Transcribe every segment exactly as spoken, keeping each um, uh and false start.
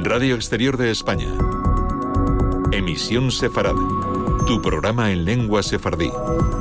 Radio Exterior de España. Emisión Sefarad. Tu programa en lengua sefardí.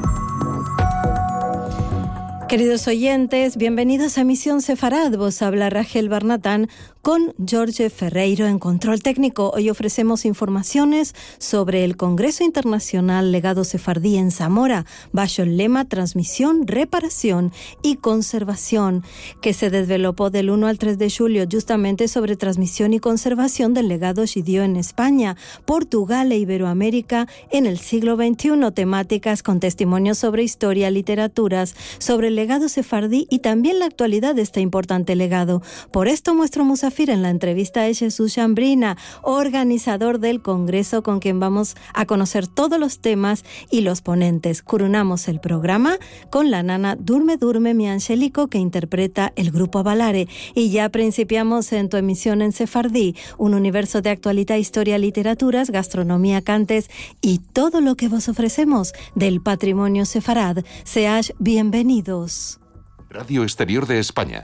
Queridos oyentes, bienvenidos a Emisión Sefarad. Vos habla Rachel Barnatán con Jorge Ferreiro en control técnico. Hoy ofrecemos informaciones sobre el Congreso Internacional Legado Sefardí en Zamora, bajo el lema Transmisión, Reparación y Conservación, que se desvelopó del uno al tres de julio, justamente sobre transmisión y conservación del legado judío en España, Portugal e Iberoamérica en el siglo veintiuno, temáticas con testimonios sobre historia, literaturas, sobre el legado sefardí y también la actualidad de este importante legado. Por esto muestro Musafir en la entrevista a Jesús Chambrina, organizador del Congreso, con quien vamos a conocer todos los temas y los ponentes. Coronamos el programa con la nana Durme Durme mi Angélico, que interpreta el grupo Avalare, y ya principiamos en tu emisión en sefardí, un universo de actualidad, historia, literaturas, gastronomía, cantes y todo lo que vos ofrecemos del patrimonio sefarad. Seáis bienvenidos. Radio Exterior de España.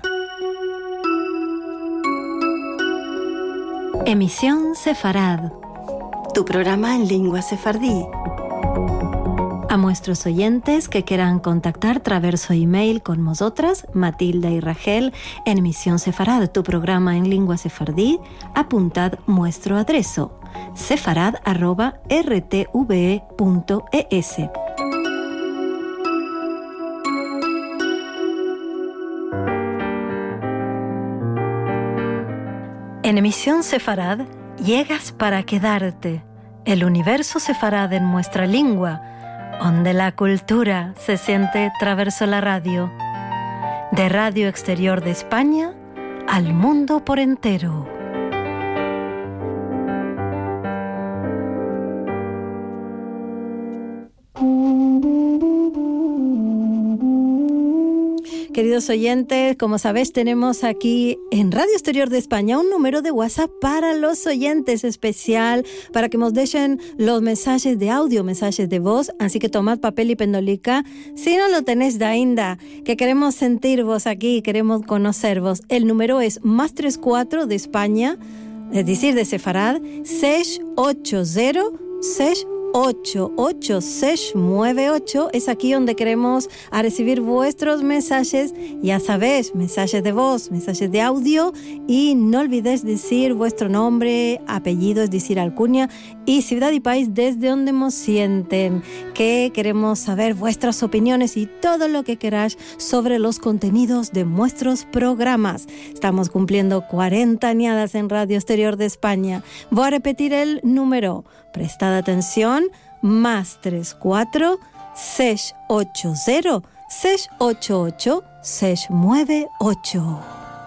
Emisión Sefarad, tu programa en lengua sefardí. A nuestros oyentes que quieran contactar traverso email con nosotras, Matilda y Rachel, en Emisión Sefarad, tu programa en lengua sefardí, apuntad nuestro adreso, sefarad arroba r t v e punto e s. En Emisión Sefarad, llegas para quedarte. El universo sefarad en nuestra lengua, donde la cultura se siente traverso la radio. De Radio Exterior de España al mundo por entero. Queridos oyentes, como sabéis, tenemos aquí en Radio Exterior de España un número de WhatsApp para los oyentes especial, para que nos dejen los mensajes de audio, mensajes de voz, así que tomad papel y pendolica. Si no lo tenéis de ainda, que queremos sentir vos aquí, queremos conocer vos. El número es más tres cuatro de España, es decir, de Sefarad, seis ocho cero seis ocho ocho seis nueve ocho. Es aquí donde queremos a recibir vuestros mensajes, ya sabéis, mensajes de voz, mensajes de audio, y no olvidéis decir vuestro nombre, apellido, es decir, alcunia, y ciudad y país desde donde nos sienten, que queremos saber vuestras opiniones y todo lo que queráis sobre los contenidos de nuestros programas. Estamos cumpliendo cuarenta añadas en Radio Exterior de España. Voy a repetir el número, prestad atención, más tres cuatro seis ocho cero seis ocho ocho seis nueve ocho.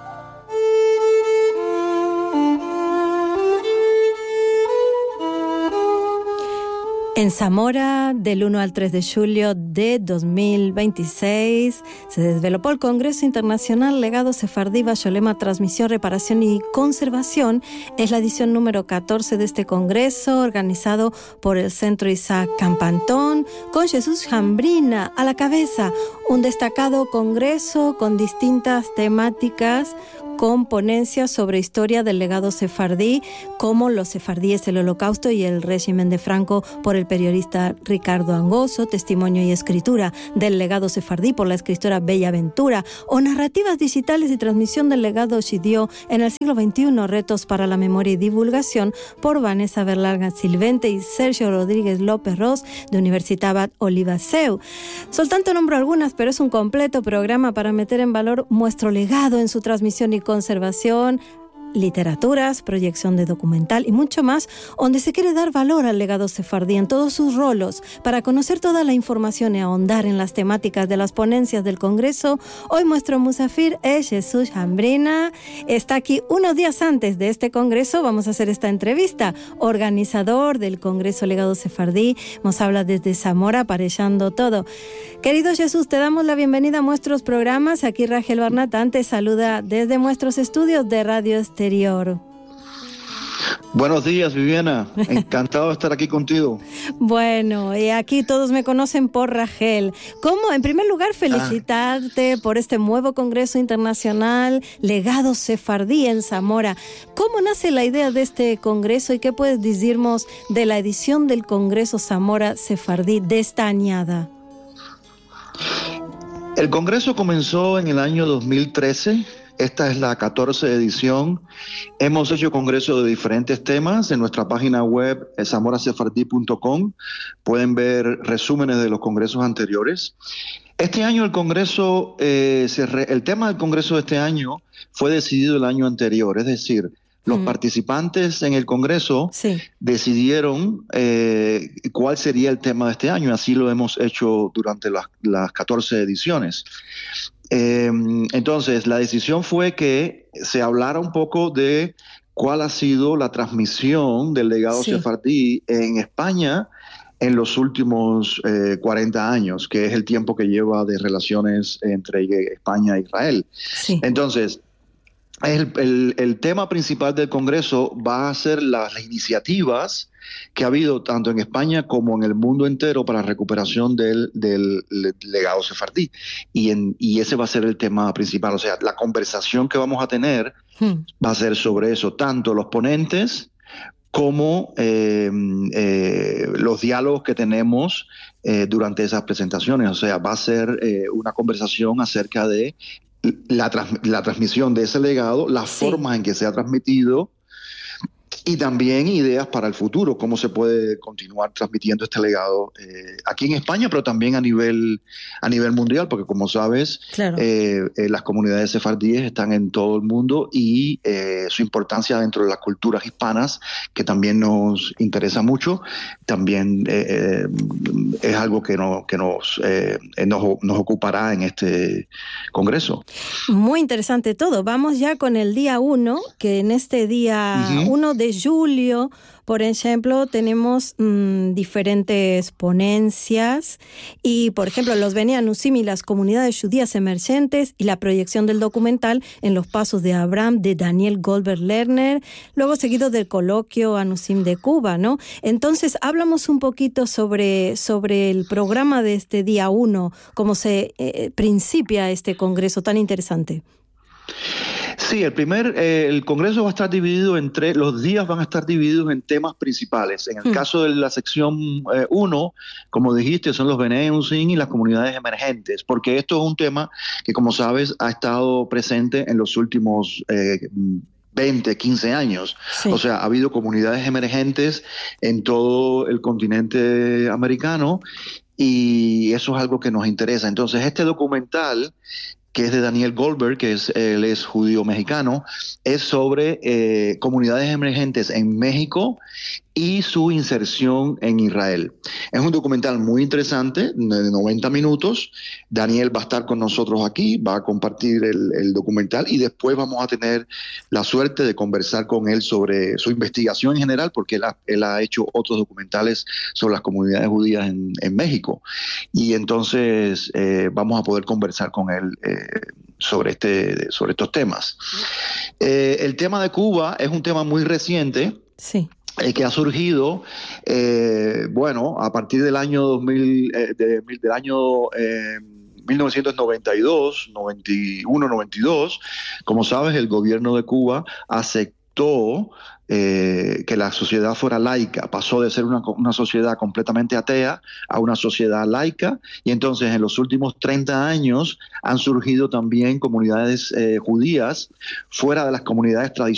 En Zamora, del uno al tres de julio de dos mil veintiséis, se desvelopó el Congreso Internacional Legado Sefardí bajo el lema Transmisión, Reparación y Conservación. Es la edición número catorce de este congreso, organizado por el Centro Isaac Campantón, con Jesús Chambrina a la cabeza. Un destacado congreso con distintas temáticas, con ponencias sobre historia del legado sefardí, como los sefardíes, el holocausto y el régimen de Franco, por el periodista Ricardo Angoso, testimonio y escritura del legado sefardí por la escritora Bella Ventura, o narrativas digitales y transmisión del legado judío en el siglo veintiuno, retos para la memoria y divulgación, por Vanessa Berlanga Silvente y Sergio Rodríguez López Ros, de Universitat Bat Oliva Seu. Soltanto nombro algunas, pero es un completo programa para meter en valor nuestro legado en su transmisión y conservación, literaturas, proyección de documental y mucho más, donde se quiere dar valor al legado sefardí en todos sus rolos. Para conocer toda la información y ahondar en las temáticas de las ponencias del Congreso, hoy nuestro musafir es Jesús Chambrina. Está aquí unos días antes de este Congreso. Vamos a hacer esta entrevista. Organizador del Congreso Legado Sefardí, nos habla desde Zamora, aparejando todo. Querido Jesús, te damos la bienvenida a nuestros programas. Aquí Rachel Barnatán te saluda desde nuestros estudios de Radio Exterior. Buenos días, Viviana. Encantado de estar aquí contigo. Bueno, y aquí todos me conocen por Rachel. ¿Cómo? En primer lugar, felicitarte ah. por este nuevo Congreso Internacional Legado Sefardí en Zamora. ¿Cómo nace la idea de este congreso y qué puedes decirnos de la edición del Congreso Zamora Sefardí de esta añada? El congreso comenzó en el año dos mil trece. Esta es la catorce edición. Hemos hecho congresos de diferentes temas. En nuestra página web, zamora sefardí punto com, pueden ver resúmenes de los congresos anteriores. Este año el congreso, eh, se re, el tema del congreso de este año fue decidido el año anterior. Es decir, los mm. participantes en el congreso sí. decidieron eh, cuál sería el tema de este año. Así lo hemos hecho durante las, las catorce ediciones. Eh, entonces, la decisión fue que se hablara un poco de cuál ha sido la transmisión del legado sí. sefardí en España en los últimos eh, cuarenta años, que es el tiempo que lleva de relaciones entre España e Israel. Sí. Entonces, el, el, el tema principal del Congreso va a ser las iniciativas que ha habido tanto en España como en el mundo entero para la recuperación del, del, del legado sefardí. Y, en, y ese va a ser el tema principal. O sea, la conversación que vamos a tener hmm. va a ser sobre eso, tanto los ponentes como eh, eh, los diálogos que tenemos eh, durante esas presentaciones. O sea, va a ser eh, una conversación acerca de la, trans, la transmisión de ese legado, las sí. formas en que se ha transmitido, y también ideas para el futuro, cómo se puede continuar transmitiendo este legado eh, aquí en España, pero también a nivel a nivel mundial, porque como sabes, claro. eh, eh, las comunidades sefardíes están en todo el mundo y eh, su importancia dentro de las culturas hispanas, que también nos interesa mucho, también eh, eh, es algo que, no, que nos, eh, nos, nos ocupará en este congreso. Muy interesante todo. Vamos ya con el día uno, que en este día uh-huh. uno de julio, por ejemplo, tenemos mmm, diferentes ponencias y, por ejemplo, los Bene Anusim y las comunidades judías emergentes y la proyección del documental En los pasos de Abraham de Daniel Goldberg Lerner, luego seguido del coloquio Anusim de Cuba, ¿no? Entonces, hablamos un poquito sobre, sobre el programa de este día uno, cómo se eh, principia este congreso tan interesante. Sí, el primer, eh, el Congreso va a estar dividido en tres, los días van a estar divididos en temas principales. En el mm. caso de la sección uno, eh, como dijiste, son los Bene Anusim y las comunidades emergentes, porque esto es un tema que, como sabes, ha estado presente en los últimos eh, veinte, quince años. Sí. O sea, ha habido comunidades emergentes en todo el continente americano y eso es algo que nos interesa. Entonces, este documental, que es de Daniel Goldberg, que es, él es judío mexicano, es sobre eh, comunidades emergentes en México y su inserción en Israel. Es un documental muy interesante, de noventa minutos. Daniel va a estar con nosotros aquí, va a compartir el, el documental y después vamos a tener la suerte de conversar con él sobre su investigación en general, porque él ha, él ha hecho otros documentales sobre las comunidades judías en, en México. Y entonces eh, vamos a poder conversar con él eh, sobre, este, sobre estos temas. Eh, el tema de Cuba es un tema muy reciente. Sí. Eh, que ha surgido, eh, bueno, a partir del año dos mil, eh, de, del año eh, mil novecientos noventa y dos, noventa y uno, noventa y dos. Como sabes, el gobierno de Cuba aceptó eh, que la sociedad fuera laica, pasó de ser una, una sociedad completamente atea a una sociedad laica, y entonces en los últimos treinta años han surgido también comunidades eh, judías fuera de las comunidades tradicionales